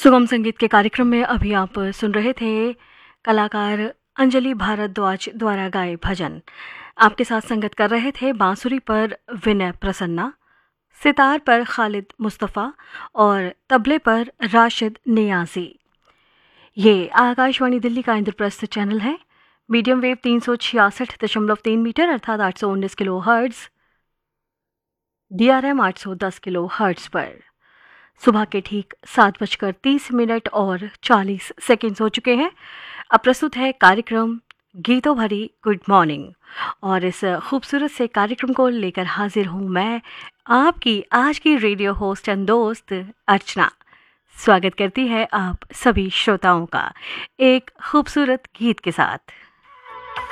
सुगम संगीत के कार्यक्रम में अभी आप सुन रहे थे कलाकार अंजलि भारद्वाज द्वारा गाए भजन। आपके साथ संगत कर रहे थे बांसुरी पर विनय प्रसन्ना, सितार पर खालिद मुस्तफ़ा और तबले पर राशिद नियाजी। ये आकाशवाणी दिल्ली का इंद्रप्रस्थ चैनल है। मीडियम वेव 366.3 मीटर अर्थात 819 kilo hertz, DRM 810 kilo hertz पर सुबह के ठीक 7:30 और 40 सेकेंड्स हो चुके हैं। अब प्रस्तुत है कार्यक्रम गीतों भरी गुड मॉर्निंग, और इस खूबसूरत से कार्यक्रम को लेकर हाजिर हूँ मैं, आपकी आज की रेडियो होस्ट एंड दोस्त अर्चना। स्वागत करती है आप सभी श्रोताओं का एक खूबसूरत गीत के साथ।